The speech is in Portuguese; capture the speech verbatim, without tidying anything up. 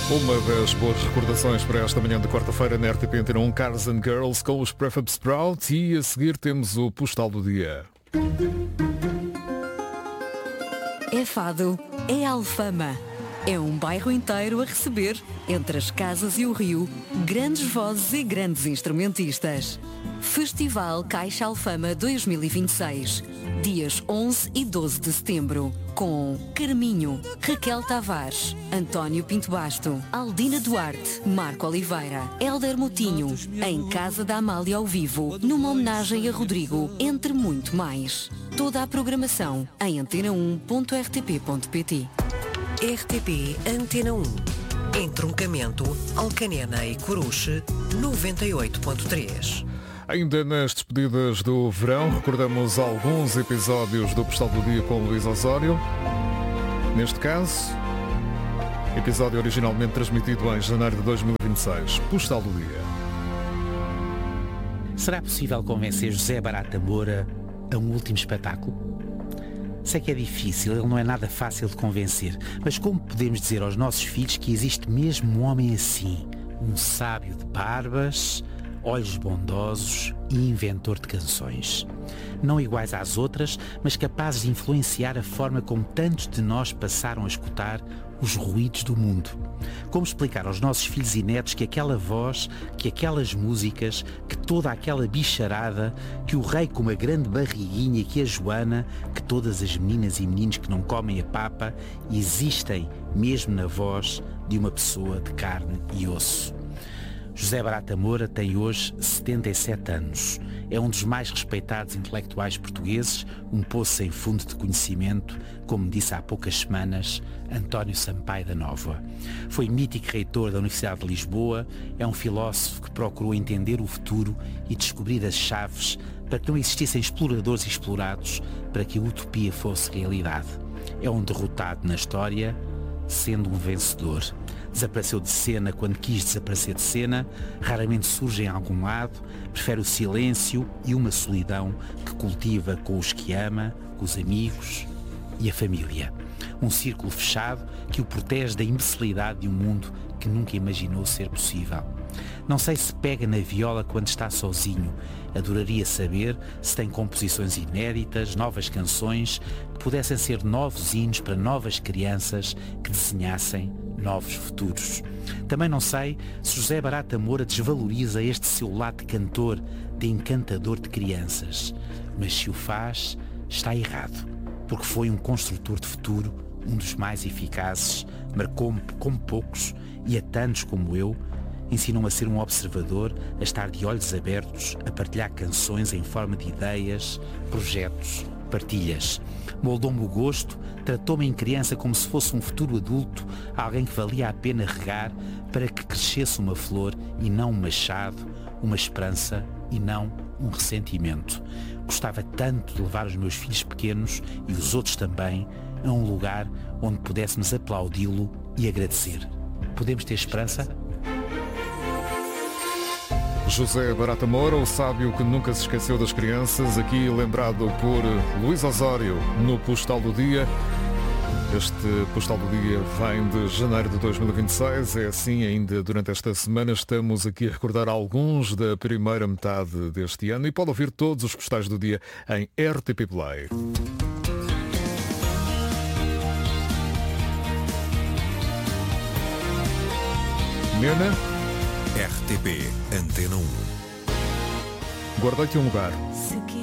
Uma das boas recordações para esta manhã de quarta-feira na R T P Antena um, Cars and Girls com os Prefab Sprout, e a seguir temos o Postal do Dia. É Fado, é Alfama. É um bairro inteiro a receber, entre as casas e o rio, grandes vozes e grandes instrumentistas. Festival Caixa Alfama dois mil e vinte e seis, dias onze e doze de setembro, com Carminho, Raquel Tavares, António Pinto Basto, Aldina Duarte, Marco Oliveira, Hélder Moutinho, em Casa da Amália ao vivo, numa homenagem a Rodrigo, entre muito mais. Toda a programação em antena um ponto r t p ponto p t. R T P Antena um. Entroncamento Alcanena e Coruche, noventa e oito ponto três. Ainda nas despedidas do verão, recordamos alguns episódios do Postal do Dia com Luís Osório. Neste caso, episódio originalmente transmitido em janeiro de dois mil e vinte e seis. Postal do Dia. Será possível convencer José Barata Moura a um último espetáculo? Sei que é difícil, ele não é nada fácil de convencer, mas como podemos dizer aos nossos filhos que existe mesmo um homem assim, um sábio de barbas, olhos bondosos e inventor de canções? Não iguais às outras, mas capazes de influenciar a forma como tantos de nós passaram a escutar os ruídos do mundo. Como explicar aos nossos filhos e netos que aquela voz, que aquelas músicas, que toda aquela bicharada, que o rei com uma grande barriguinha, que a Joana, que todas as meninas e meninos que não comem a papa, existem mesmo na voz de uma pessoa de carne e osso. José Barata Moura tem hoje setenta e sete anos. É um dos mais respeitados intelectuais portugueses, um poço sem fundo de conhecimento, como disse há poucas semanas António Sampaio da Nova. Foi mítico reitor da Universidade de Lisboa, é um filósofo que procurou entender o futuro e descobrir as chaves para que não existissem exploradores e explorados, para que a utopia fosse realidade. É um derrotado na história, sendo um vencedor. Desapareceu de cena quando quis desaparecer de cena, raramente surge em algum lado, prefere o silêncio e uma solidão que cultiva com os que ama, com os amigos e a família. Um círculo fechado que o protege da imbecilidade de um mundo que nunca imaginou ser possível. Não sei se pega na viola quando está sozinho. Adoraria saber se tem composições inéditas, novas canções, que pudessem ser novos hinos para novas crianças que desenhassem novos futuros. Também não sei se José Barata Moura desvaloriza este seu lado de cantor, de encantador de crianças. Mas se o faz, está errado, porque foi um construtor de futuro, um dos mais eficazes, marcou-me como poucos e a tantos como eu. Ensinou-me a ser um observador, a estar de olhos abertos, a partilhar canções em forma de ideias, projetos, partilhas. Moldou-me o gosto, tratou-me em criança como se fosse um futuro adulto, alguém que valia a pena regar para que crescesse uma flor e não um machado, uma esperança e não um ressentimento. Gostava tanto de levar os meus filhos pequenos e os outros também a um lugar onde pudéssemos aplaudi-lo e agradecer. Podemos ter esperança? José Barata Moura, o sábio que nunca se esqueceu das crianças, aqui lembrado por Luís Osório no Postal do Dia. Este Postal do Dia vem de janeiro de dois mil e vinte e seis, é assim, ainda durante esta semana estamos aqui a recordar alguns da primeira metade deste ano e pode ouvir todos os postais do dia em R T P Play. Nena? R T P Antena um. Guardei-te um lugar. Se